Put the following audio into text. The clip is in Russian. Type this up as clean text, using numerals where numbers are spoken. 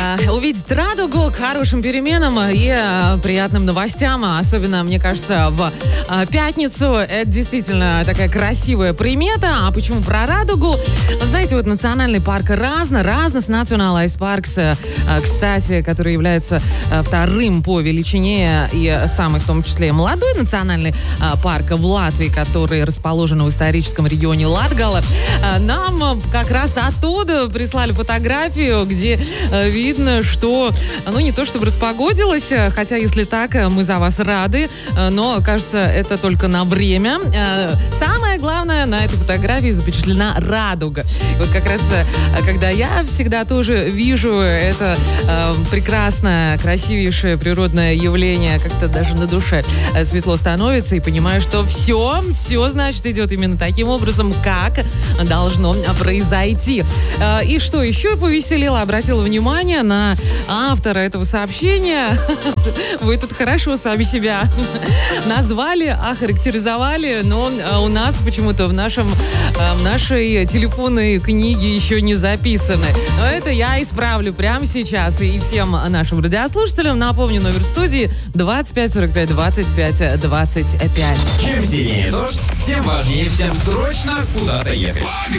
увидеть радугу к хорошим переменам и приятным новостям. Особенно, мне кажется, в пятницу. Это действительно такая красивая примета. А почему про радугу? Вы знаете, вот национальный парк Разнес Nationalized Parks, кстати, который является вторым по величине и самый, в том числе, молодой национальный парк в Латвии, который расположен в историческом регионе Латгала. Нам как раз оттуда прислали фотографию, где видно, что, не то чтобы распогодилось, хотя, если так, мы за вас рады, но, кажется, это только на время. Самое главное, на этой фотографии запечатлена радуга. И вот как раз, когда я всегда тоже вижу это прекрасное, красивейшее природное явление, как-то даже на душе светло становится, и понимаю, что все, значит, идет именно таким образом, как должно произойти. И что еще повеселило, обратила внимание на автора этого сообщения. Вы тут хорошо сами себя назвали, охарактеризовали, но у нас почему-то в нашей телефонной книге еще не записаны. Но это я исправлю прямо сейчас. И всем нашим радиослушателям напомню, номер студии 25 45 25 25. Чем сильнее дождь, тем важнее всем срочно куда-то ехать.